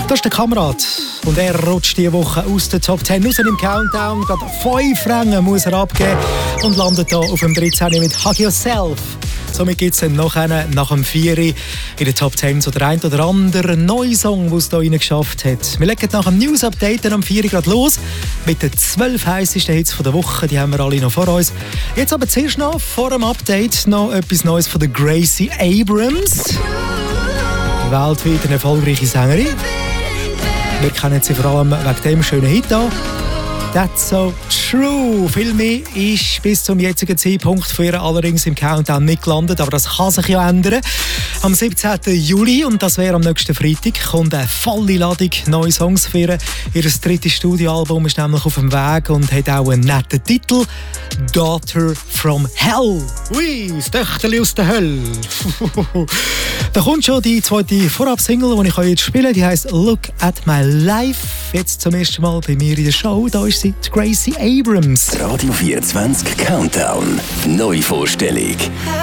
Das ist der Kamerad. Und er rutscht diese Woche aus der Top 10 raus im Countdown. Gerade 5 Ränge muss er abgeben und landet hier auf dem 13. mit Hug Yourself. Somit gibt es dann nach dem 4 in der Top 10 so der ein oder andere neue Song, den es hier geschafft hat. Wir legen nach dem News-Update am 4 gerade los mit den 12 heißesten Hits der Woche. Die haben wir alle noch vor uns. Jetzt aber zuerst noch vor dem Update noch etwas Neues von der Gracie Abrams. Weltweit eine erfolgreiche Sängerin. Wir kennen sie vor allem wegen dem schönen Hit hier. That's so true. Viel mehr ist bis zum jetzigen Zeitpunkt für ihr allerdings im Countdown nicht gelandet, aber das kann sich ja ändern. Am 17. Juli, und das wäre am nächsten Freitag, kommt eine volle Ladung neue Songs für ihr. Ihr drittes Studioalbum ist nämlich auf dem Weg und hat auch einen netten Titel. Daughter from Hell. Ui, das Töchterli aus der Hölle. Da kommt schon die zweite Vorab-Single, die ich jetzt spielen kann. Die heisst Look at My Life. Jetzt zum ersten Mal bei mir in der Show. Da ist sie, Gracie Abrams. Radio 24 Countdown. Neuvorstellung.